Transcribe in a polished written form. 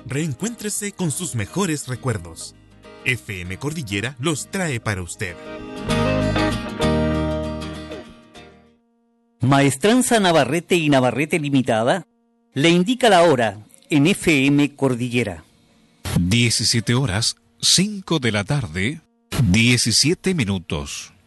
Reencuéntrese con sus mejores recuerdos. FM Cordillera los trae para usted. Maestranza Navarrete y Navarrete Limitada le indica la hora en FM Cordillera. 17 horas, 5 de la tarde, 17 minutos.